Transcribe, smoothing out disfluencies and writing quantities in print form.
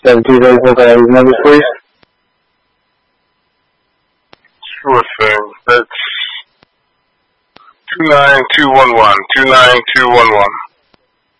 7234, can I have these numbers, please? Sure thing. That's 29211. 29211.